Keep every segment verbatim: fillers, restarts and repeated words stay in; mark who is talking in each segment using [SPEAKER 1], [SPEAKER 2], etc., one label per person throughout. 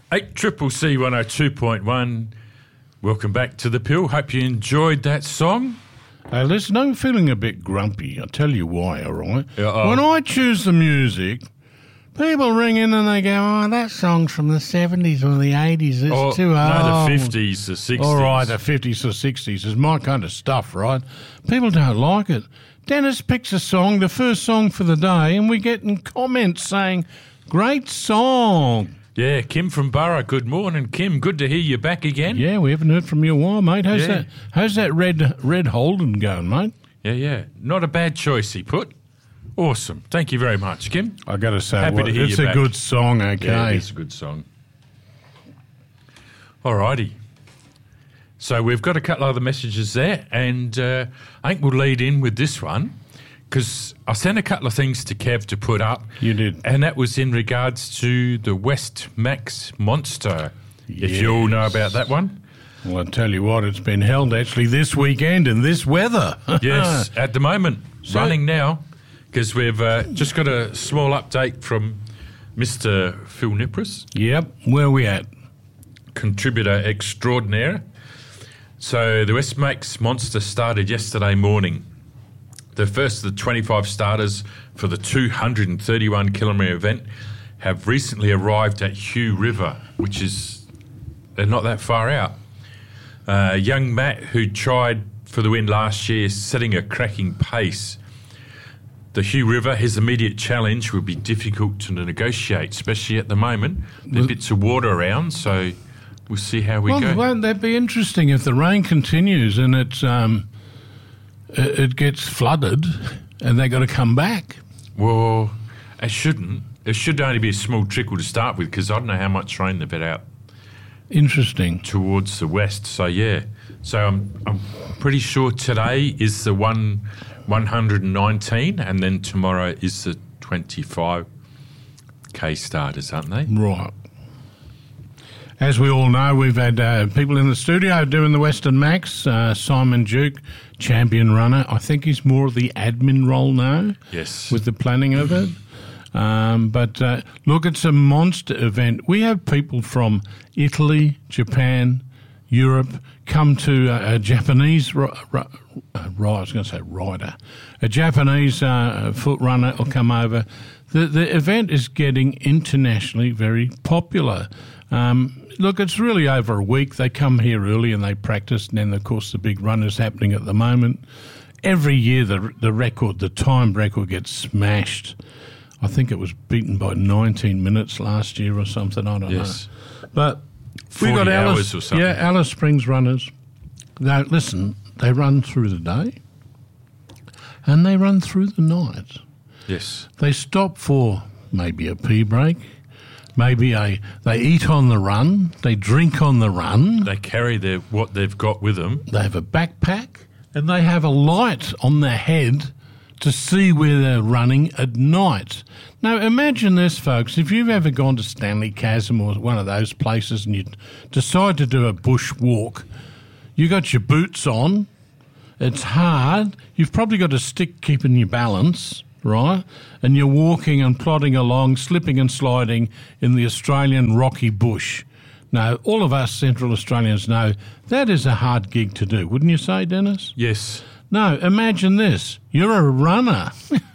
[SPEAKER 1] eight Triple C one oh two point one. Welcome back to The Pill. Hope you enjoyed that song.
[SPEAKER 2] Hey, listen, I'm feeling a bit grumpy. I'll tell you why, all right?
[SPEAKER 1] Uh-oh.
[SPEAKER 2] When I choose the music, people ring in and they go, oh, that song's from the seventies or the eighties. It's
[SPEAKER 1] Oh,
[SPEAKER 2] too old.
[SPEAKER 1] no, the fifties, the sixties.
[SPEAKER 2] All right, the fifties or sixties is my kind of stuff, right? People don't like it. Dennis picks a song, the first song for the day, and we get in comments saying, great song.
[SPEAKER 1] Yeah, Kim from Burra. Good morning, Kim. Good to hear you back again.
[SPEAKER 2] Yeah, we haven't heard from you in a while, mate. How's
[SPEAKER 1] Yeah.
[SPEAKER 2] that How's that red red Holden going, mate?
[SPEAKER 1] Yeah, yeah. Not a bad choice he put. Awesome. Thank you very much, Kim.
[SPEAKER 2] I got to say,
[SPEAKER 1] Happy
[SPEAKER 2] well,
[SPEAKER 1] to hear
[SPEAKER 2] it's
[SPEAKER 1] you
[SPEAKER 2] a
[SPEAKER 1] back.
[SPEAKER 2] good song, okay?
[SPEAKER 1] Yeah, it's a good song. All righty. So we've got a couple other messages there, and uh, I think we'll lead in with this one because I sent a couple of things to Kev to put up.
[SPEAKER 2] You did.
[SPEAKER 1] And that was in regards to the West Max Monster, if
[SPEAKER 2] Yes.
[SPEAKER 1] you all know about that one.
[SPEAKER 2] Well, I tell you what, it's been held actually this weekend in this weather.
[SPEAKER 1] Yes, at the moment,
[SPEAKER 2] So-
[SPEAKER 1] running now, because we've uh, just got a small update from Mister Phil Nipris,
[SPEAKER 2] Yep, where are we at?
[SPEAKER 1] contributor extraordinaire. So the West Max Monster started yesterday morning. The first of the twenty-five starters for the two hundred thirty-one kilometre event have recently arrived at Hugh River, which is, they're not that far out. Uh, young Matt, who tried for the win last year, setting a cracking pace. The Hugh River, his immediate challenge would be difficult to negotiate, especially at the moment. There are bits of water around, so we'll see how we
[SPEAKER 2] Well,
[SPEAKER 1] go.
[SPEAKER 2] won't that be interesting if the rain continues and it's um, it, it gets flooded and they got to come back?
[SPEAKER 1] Well, it shouldn't. It should only be a small trickle to start with because I don't know how much rain they've had out
[SPEAKER 2] Interesting.
[SPEAKER 1] towards the west. So, yeah. So I'm, I'm pretty sure today is the one, one hundred nineteen and then tomorrow is the twenty-five K starters, aren't they?
[SPEAKER 2] Right. As we all know, we've had uh, people in the studio doing the Western Max. Uh, Simon Duke, champion runner. I think he's more of the admin role now.
[SPEAKER 1] Yes.
[SPEAKER 2] With the planning of it. Um, but uh, look, it's a monster event. We have people from Italy, Japan, Europe come to uh, a Japanese ri- ri- uh, ri- I was going to say rider, a Japanese uh, foot runner will come over. The the event is getting internationally very popular. Um, look, it's really over a week. They come here early and they practice, and then of course the big run is happening at the moment. Every year the the record, the time record gets smashed. I think it was beaten by nineteen minutes last year or something. I don't
[SPEAKER 1] Yes.
[SPEAKER 2] know. But we got
[SPEAKER 1] forty
[SPEAKER 2] Alice,
[SPEAKER 1] hours or something.
[SPEAKER 2] yeah, Alice Springs runners. Now, listen, they run through the day and they run through the night.
[SPEAKER 1] Yes.
[SPEAKER 2] They stop for maybe a pee break, maybe a they eat on the run, they drink on the run,
[SPEAKER 1] They carry their what they've got with them.
[SPEAKER 2] they have a backpack, and they have a light on their head to see where they're running at night. Now, imagine this, folks. If you've ever gone to Stanley Chasm or one of those places and you decide to do a bush walk, you got your boots on, it's hard, you've probably got a stick keeping your balance, right? And you're walking and plodding along, slipping and sliding in the Australian rocky bush. Now, all of us Central Australians know that is a hard gig to do, wouldn't you say, Dennis?
[SPEAKER 1] Yes.
[SPEAKER 2] No, imagine this. You're a runner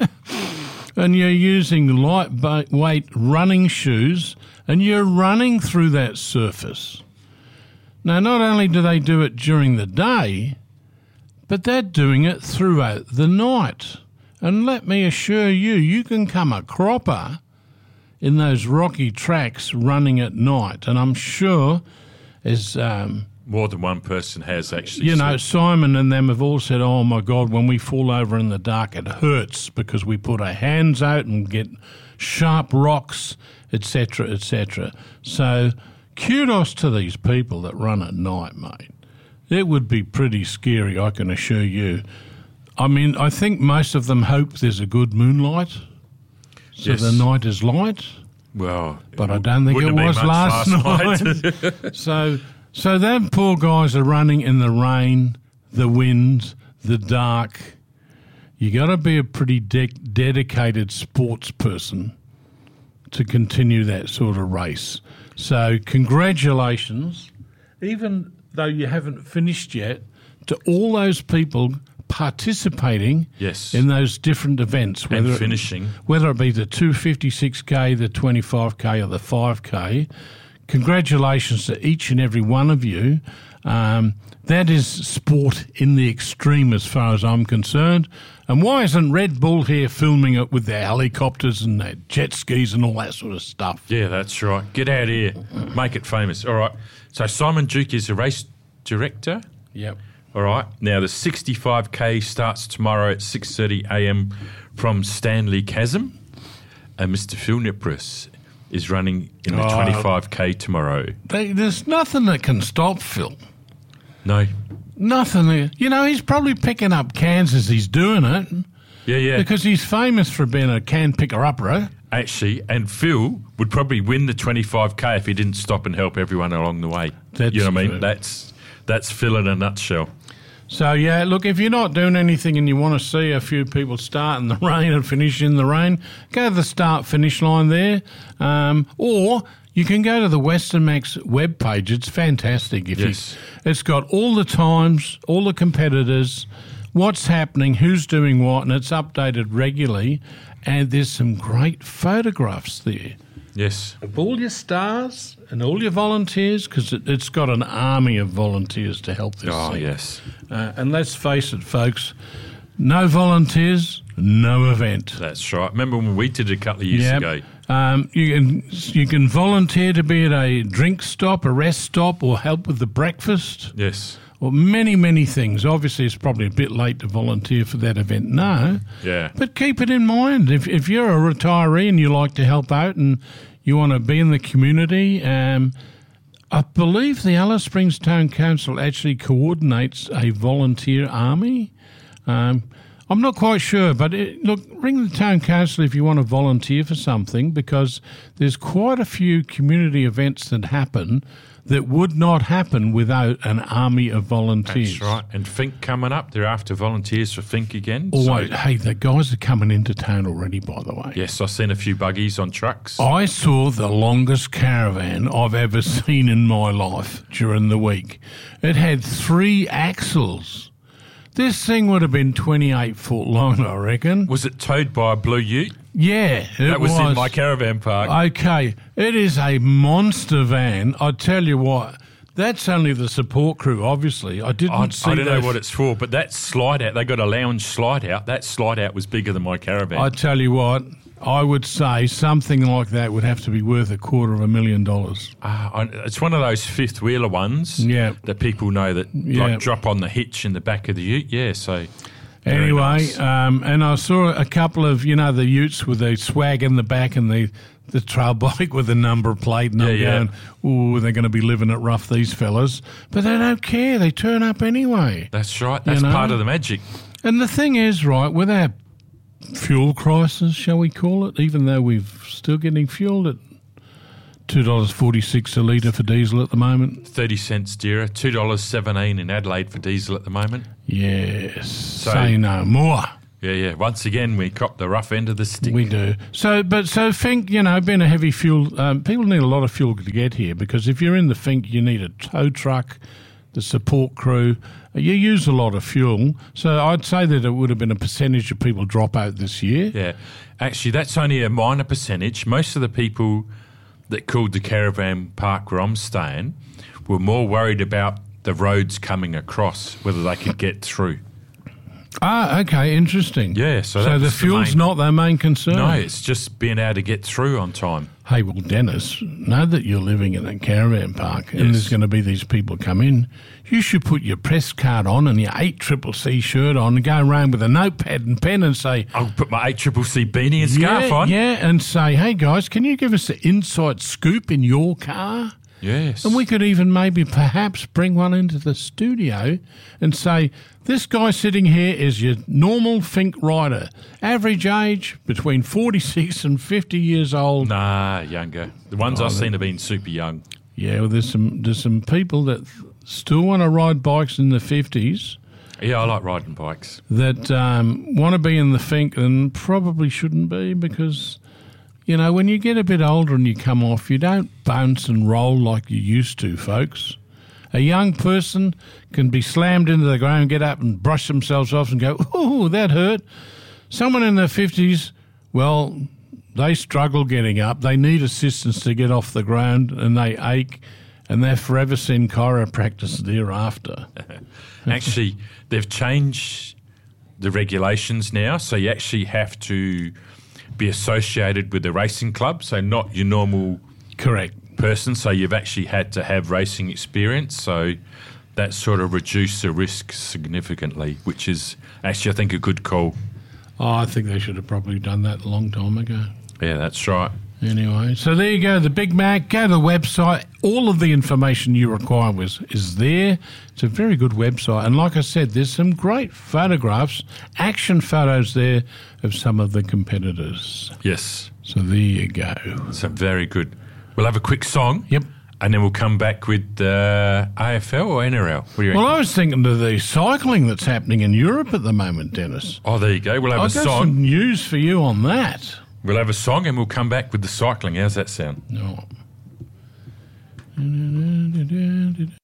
[SPEAKER 2] and you're using lightweight running shoes and you're running through that surface. Now, not only do they do it during the day, but they're doing it throughout the night. And let me assure you, you can come a cropper in those rocky tracks running at night. And I'm sure as... Um,
[SPEAKER 1] More than one person has actually.
[SPEAKER 2] You know,
[SPEAKER 1] said-
[SPEAKER 2] Simon and them have all said, oh, my God, when we fall over in the dark, it hurts because we put our hands out and get sharp rocks, et cetera, et cetera. So kudos to these people that run at night, mate. It would be pretty scary, I can assure you. I mean, I think most of them hope there's a good moonlight, so
[SPEAKER 1] Yes.
[SPEAKER 2] the night is light,
[SPEAKER 1] well,
[SPEAKER 2] but I don't think it
[SPEAKER 1] wouldn't have
[SPEAKER 2] was
[SPEAKER 1] been much
[SPEAKER 2] last, night. so... So them poor guys are running in the rain, the wind, the dark. You got to be a pretty de- dedicated sports person to continue that sort of race. So congratulations, even though you haven't finished yet, to all those people participating
[SPEAKER 1] Yes.
[SPEAKER 2] in those different events.
[SPEAKER 1] And
[SPEAKER 2] Whether
[SPEAKER 1] finishing.
[SPEAKER 2] It, whether it be the two fifty-six K, the twenty-five K or the five K, congratulations to each and every one of you. Um, that is sport in the extreme as far as I'm concerned. And why isn't Red Bull here filming it with their helicopters and their jet skis and all that sort of stuff?
[SPEAKER 1] Yeah, that's right. Get out here. Make it famous. All right. So Simon Duke is a race director.
[SPEAKER 2] Yep.
[SPEAKER 1] All right. Now, the sixty-five K starts tomorrow at six thirty a m from Stanley Chasm. And Mister Phil Nipris is running in the
[SPEAKER 2] Oh.
[SPEAKER 1] twenty-five K tomorrow.
[SPEAKER 2] They, there's nothing that can stop Phil.
[SPEAKER 1] No.
[SPEAKER 2] Nothing. You know, he's probably picking up cans as he's doing it
[SPEAKER 1] Yeah, yeah.
[SPEAKER 2] because he's famous for being a can picker-upper.
[SPEAKER 1] Actually, and Phil would probably win the twenty-five K if he didn't stop and help everyone along the way.
[SPEAKER 2] That's
[SPEAKER 1] you know what I
[SPEAKER 2] true.
[SPEAKER 1] mean? That's, that's Phil in a nutshell.
[SPEAKER 2] So, yeah, look, if you're not doing anything and you want to see a few people start in the rain and finish in the rain, go to the start-finish line there. Um, or you can go to the Western Max webpage. It's fantastic. If
[SPEAKER 1] Yes.
[SPEAKER 2] you, it's got all the times, all the competitors, what's happening, who's doing what, and it's updated regularly. And there's some great photographs there
[SPEAKER 1] Yes.
[SPEAKER 2] of all your stars and all your volunteers, because it, it's got an army of volunteers to help this
[SPEAKER 1] Oh,
[SPEAKER 2] thing.
[SPEAKER 1] yes.
[SPEAKER 2] Uh, and let's face it, folks, no volunteers, no event.
[SPEAKER 1] That's right. Remember when we did it a couple of years
[SPEAKER 2] Yep.
[SPEAKER 1] ago?
[SPEAKER 2] Um, you can you can volunteer to be at a drink stop, a rest stop, or help with the breakfast,
[SPEAKER 1] Yes.
[SPEAKER 2] or many, many things. Obviously, it's probably a bit late to volunteer for that event now.
[SPEAKER 1] Yeah.
[SPEAKER 2] But keep it in mind. If if you're a retiree and you like to help out and you want to be in the community, um, I believe the Alice Springs Town Council actually coordinates a volunteer army. Um, I'm not quite sure, but it, look, ring the town council if you want to volunteer for something, because there's quite a few community events that happen that would not happen without an army of volunteers.
[SPEAKER 1] That's right. And Fink coming up. They're after volunteers for Fink again.
[SPEAKER 2] Oh,
[SPEAKER 1] So-
[SPEAKER 2] wait, hey, the guys are coming into town already, by the way.
[SPEAKER 1] Yes, I've seen a few buggies on trucks.
[SPEAKER 2] I saw the longest caravan I've ever seen in my life during the week. It had three axles. This thing would have been twenty-eight foot long, I reckon.
[SPEAKER 1] Was it towed by a blue ute?
[SPEAKER 2] Yeah, it
[SPEAKER 1] That was, in my caravan park.
[SPEAKER 2] Okay, it is a monster van. I tell you what, that's only the support crew, obviously. I didn't
[SPEAKER 1] I,
[SPEAKER 2] see
[SPEAKER 1] I don't know
[SPEAKER 2] those-
[SPEAKER 1] what it's for, but that slide out, they got a lounge slide out. That slide out was bigger than my caravan.
[SPEAKER 2] I tell you what, I would say something like that would have to be worth a quarter of a million dollars.
[SPEAKER 1] Ah, I, it's one of those fifth wheeler ones
[SPEAKER 2] Yeah.
[SPEAKER 1] that people know that
[SPEAKER 2] Yeah.
[SPEAKER 1] like drop on the hitch in the back of the ute. Yeah, so very
[SPEAKER 2] Anyway,
[SPEAKER 1] nice.
[SPEAKER 2] um, and I saw a couple of, you know, the utes with the swag in the back and the, the trail bike with the number plate, and I'm
[SPEAKER 1] Yeah, yeah.
[SPEAKER 2] going, ooh, they're going to be living it rough, these fellas. But they don't care. They turn up anyway.
[SPEAKER 1] that's right. That's
[SPEAKER 2] You know?
[SPEAKER 1] part of the magic.
[SPEAKER 2] And the thing is, right, with our fuel crisis, shall we call it, even though we're still getting fuel at two dollars forty-six a litre for diesel at the moment.
[SPEAKER 1] thirty cents dearer, two dollars seventeen in Adelaide for diesel at the moment.
[SPEAKER 2] Yes. Say no more.
[SPEAKER 1] Yeah, yeah. Once again, we cop the rough end of the stick.
[SPEAKER 2] We do. So, but so Fink, you know, being a heavy fuel, um, people need a lot of fuel to get here, because if you're in the Fink, you need a tow truck, the support crew. You use a lot of fuel. So I'd say that it would have been a percentage of people drop out this year.
[SPEAKER 1] Yeah. Actually, that's only a minor percentage. Most of the people that called the caravan park where I'm staying were more worried about the roads coming across, whether they could get through.
[SPEAKER 2] Ah, okay, interesting.
[SPEAKER 1] Yeah, so
[SPEAKER 2] so
[SPEAKER 1] that's
[SPEAKER 2] the
[SPEAKER 1] the
[SPEAKER 2] fuel's
[SPEAKER 1] main-
[SPEAKER 2] not their main concern.
[SPEAKER 1] No, it's just being able to get through on time.
[SPEAKER 2] Hey, well, Dennis, know that you're living in a caravan park and
[SPEAKER 1] Yes.
[SPEAKER 2] there's going to be these people come in. You should put your press card on and your eight triple C shirt on and go around with a notepad and pen and say,
[SPEAKER 1] I'll put my eight triple C beanie and scarf
[SPEAKER 2] yeah,
[SPEAKER 1] on.
[SPEAKER 2] yeah, and say, hey, guys, can you give us the inside scoop in your car?
[SPEAKER 1] Yes.
[SPEAKER 2] And we could even maybe perhaps bring one into the studio and say, this guy sitting here is your normal Fink rider. Average age between forty-six and fifty years old.
[SPEAKER 1] Nah, younger. The ones
[SPEAKER 2] Oh,
[SPEAKER 1] I've seen have been super young.
[SPEAKER 2] Yeah, well, there's some there's some people that still want to ride bikes in the fifties
[SPEAKER 1] Yeah, I like riding bikes.
[SPEAKER 2] that um, want to be in the Fink and probably shouldn't be, because, You know, when you get a bit older and you come off, you don't bounce and roll like you used to, folks. A young person can be slammed into the ground, get up and brush themselves off and go, ooh, that hurt. Someone in their fifties, well, they struggle getting up. They need assistance to get off the ground and they ache and they're forever seen chiropractors thereafter.
[SPEAKER 1] Actually, they've changed the regulations now, so you actually have to be associated with the racing club, so not your normal
[SPEAKER 2] Correct.
[SPEAKER 1] person. So you've actually had to have racing experience, so that sort of reduced the risk significantly, which is actually, I think, a good call.
[SPEAKER 2] Oh, I think they should have probably done that a long time ago.
[SPEAKER 1] Yeah, that's right.
[SPEAKER 2] Anyway, so there you go, the Big Mac. Go to the website. All of the information you require was, is there. It's a very good website. And like I said, there's some great photographs, action photos there of some of the competitors.
[SPEAKER 1] Yes.
[SPEAKER 2] So there you go.
[SPEAKER 1] So very good. We'll have a quick song.
[SPEAKER 2] Yep.
[SPEAKER 1] And then we'll come back with uh, A F L or N R L. What do you
[SPEAKER 2] Well,
[SPEAKER 1] reckon?
[SPEAKER 2] I was thinking of the cycling that's happening in Europe at the moment, Dennis.
[SPEAKER 1] Oh, there you go. We'll have
[SPEAKER 2] I've
[SPEAKER 1] a
[SPEAKER 2] got
[SPEAKER 1] song.
[SPEAKER 2] some news for you on that.
[SPEAKER 1] We'll have a song and we'll come back with the cycling. How's that sound?
[SPEAKER 2] No.